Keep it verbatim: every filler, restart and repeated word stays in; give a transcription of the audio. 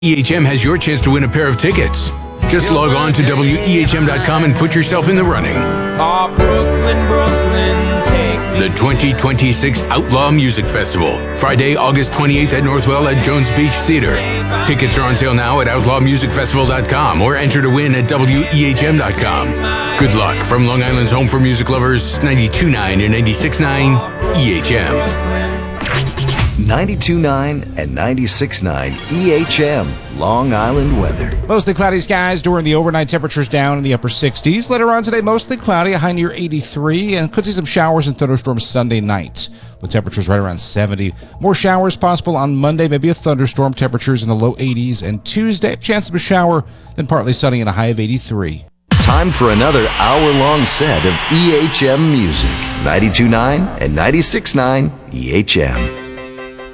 E H M has your chance to win a pair of tickets. Just log on to W E H M dot com and put yourself in the running. Oh, Brooklyn, Brooklyn, take me. The twenty twenty-six Outlaw Music Festival, Friday, August twenty-eighth at Northwell at Jones Beach Theater. Tickets are on sale now at outlaw music festival dot com or enter to win at W E H M dot com. Good luck from Long Island's home for music lovers, ninety-two point nine and ninety-six point nine E H M. ninety-two point nine and ninety-six point nine E H M, Long Island weather. Mostly cloudy skies during the overnight, temperatures down in the upper sixties. Later on today, mostly cloudy, a high near eighty-three, and could see some showers and thunderstorms Sunday night, with temperatures right around seventy. More showers possible on Monday, maybe a thunderstorm, temperatures in the low eighties, and Tuesday, chance of a shower, then partly sunny and a high of eighty-three. Time for another hour-long set of E H M music. ninety-two point nine and ninety-six point nine E H M.